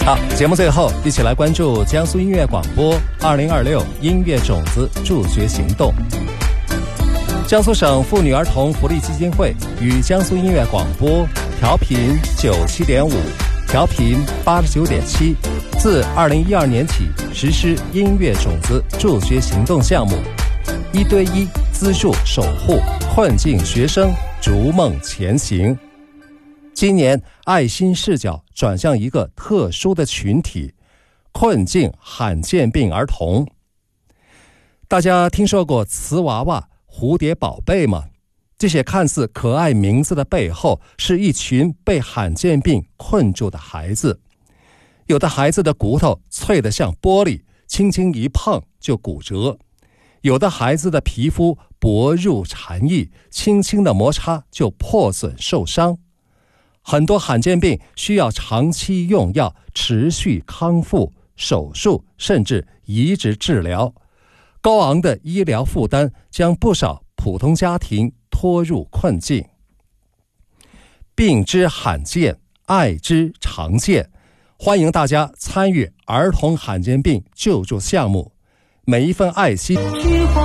好，节目最后一起来关注江苏音乐广播2026音乐种子助学行动。江苏省妇女儿童福利基金会与江苏音乐广播调频97.5、调频89.7，自2012年起实施音乐种子助学行动项目，1对1资助守护困境学生逐梦前行。今年爱心视角转向一个特殊的群体——困境罕见病儿童。大家听说过瓷娃娃、蝴蝶宝贝吗？这些看似可爱名字的背后，是一群被罕见病困住的孩子。有的孩子的骨头脆得像玻璃，轻轻一碰就骨折；有的孩子的皮肤薄入蝉翼，轻轻的摩擦就破损受伤。很多罕见病需要长期用药，持续康复、手术，甚至移植治疗。高昂的医疗负担将不少普通家庭拖入困境。病之罕见，爱之常见，欢迎大家参与儿童罕见病救助项目。每一份爱心